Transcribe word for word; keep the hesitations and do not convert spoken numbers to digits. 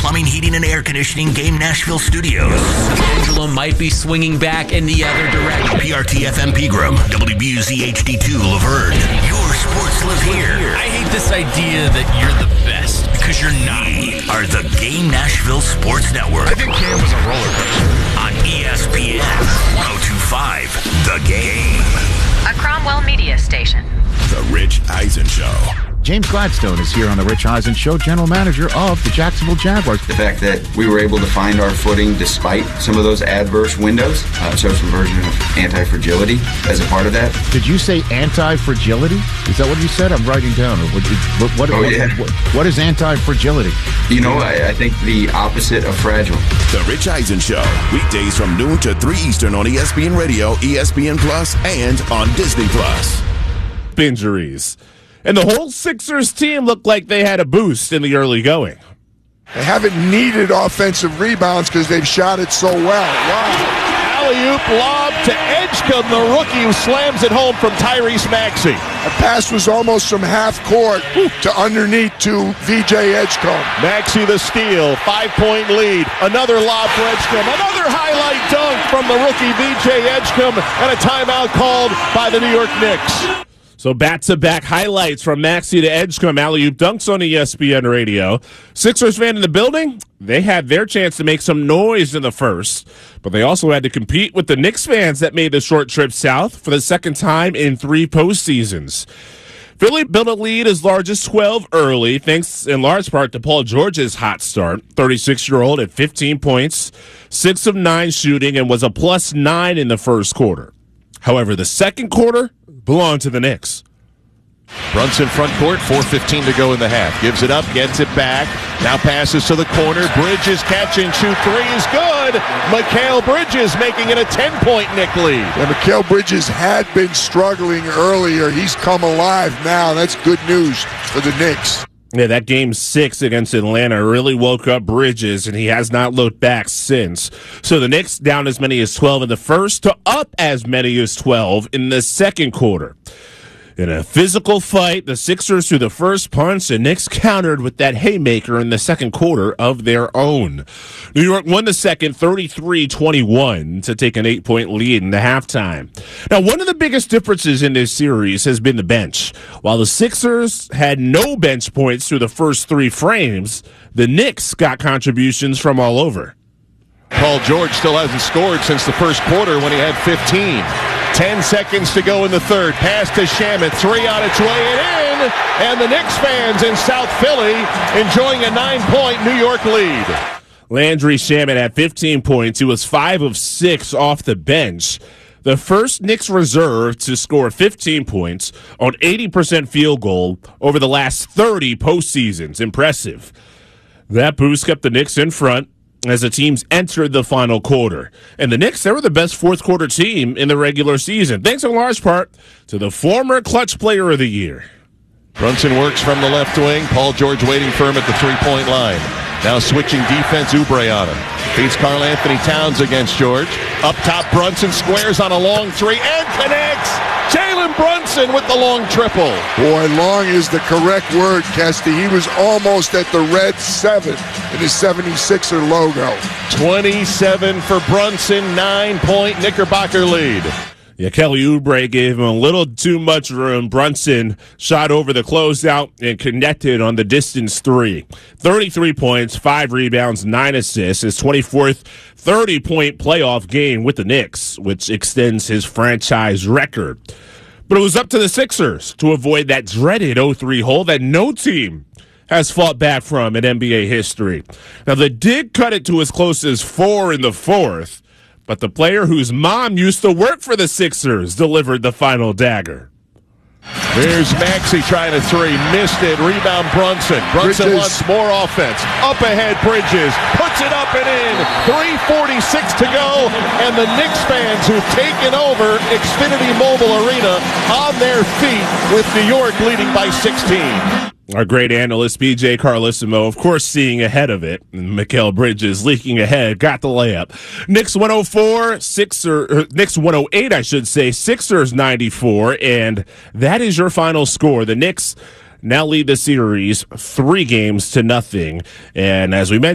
Plumbing, Heating, and Air Conditioning Game Nashville Studios. The pendulum might be swinging back in the other direction. P R T F M Pegram, W B U Z H D two Laverne. Your sports live here. I hate this idea that you're the best, because you're not. We are the Game Nashville Sports Network. I think Cam was a roller coaster. On E S P N one oh two point five, The Game. A Cromwell Media Station. The Rich Eisen Show. James Gladstone is here on the Rich Eisen Show, general manager of the Jacksonville Jaguars. The fact that we were able to find our footing despite some of those adverse windows, uh, so some version of anti-fragility as a part of that. Did you say anti-fragility? Is that what you said? I'm writing down. What, what, what, oh, what, yeah. what, what is anti-fragility? You know, I, I think the opposite of fragile. The Rich Eisen Show, weekdays from noon to three Eastern on E S P N Radio, E S P N Plus, and on Disney Plus. Injuries. And the whole Sixers team looked like they had a boost in the early going. They haven't needed offensive rebounds because they've shot it so well. Wow. Alley-oop lob to Edgecombe, the rookie who slams it home from Tyrese Maxey. The pass was almost from half court to underneath to V J Edgecombe. Maxey the steal, five-point lead. Another lob for Edgecombe. Another highlight dunk from the rookie V J Edgecombe, and a timeout called by the New York Knicks. So back-to-back highlights from Maxey to Edgecombe, alley-oop dunks on E S P N Radio. Sixers fan in the building, they had their chance to make some noise in the first, but they also had to compete with the Knicks fans that made the short trip south for the second time in three postseasons. Philly built a lead as large as twelve early, thanks in large part to Paul George's hot start. thirty-six-year-old at fifteen points, six of nine shooting, and was a plus nine in the first quarter. However, the second quarter belonged to the Knicks. Brunson front court, four fifteen to go in the half. Gives it up, gets it back. Now passes to the corner. Bridges catch and shoot three is good. Mikal Bridges making it a ten-point Knick lead. Yeah, Mikal Bridges had been struggling earlier. He's come alive now. That's good news for the Knicks. Yeah, that game six against Atlanta really woke up Bridges, and he has not looked back since. So the Knicks down as many as twelve in the first to up as many as twelve in the second quarter. In a physical fight, the Sixers threw the first punch, and Knicks countered with that haymaker in the second quarter of their own. New York won the second thirty-three twenty-one to take an eight-point lead in the halftime. Now, one of the biggest differences in this series has been the bench. While the Sixers had no bench points through the first three frames, the Knicks got contributions from all over. Paul George still hasn't scored since the first quarter when he had fifteen. Ten seconds to go in the third. Pass to Shamet. Three on its way and in. And the Knicks fans in South Philly enjoying a nine-point New York lead. Landry Shamet had fifteen points. He was five of six off the bench. The first Knicks reserve to score fifteen points on eighty percent field goal over the last thirty postseasons. Impressive. That boost kept the Knicks in front as the teams entered the final quarter. And the Knicks, they were the best fourth quarter team in the regular season, thanks in large part to the former clutch player of the year. Brunson works from the left wing. Paul George waiting for him at the three-point line. Now switching defense, Oubre on him. Feeds Karl Anthony Towns against George. Up top, Brunson squares on a long three and connects. Jalen Brunson with the long triple. Boy, long is the correct word, Kesty. He was almost at the red seven in his seventy-sixer logo. twenty-seven for Brunson, nine-point Knickerbocker lead. Yeah, Kelly Oubre gave him a little too much room. Brunson shot over the closeout and connected on the distance three. thirty-three points, five rebounds, nine assists. His twenty-fourth thirty-point playoff game with the Knicks, which extends his franchise record. But it was up to the Sixers to avoid that dreaded oh three hole that no team has fought back from in N B A history. Now, they did cut it to as close as four in the fourth, but the player whose mom used to work for the Sixers delivered the final dagger. There's Maxey trying to three. Missed it. Rebound Brunson. Brunson Bridges. wants more offense. Up ahead, Bridges. Puts it up and in. three forty-six to go. And the Knicks fans who've taken over Xfinity Mobile Arena on their feet with New York leading by sixteen. Our great analyst, B J Carlissimo, of course, seeing ahead of it. And Mikal Bridges leaking ahead, got the layup. Knicks one oh four, Sixers, Knicks one oh eight, I should say, Sixers ninety-four, and that is your final score. The Knicks now lead the series three games to nothing. And as we mentioned,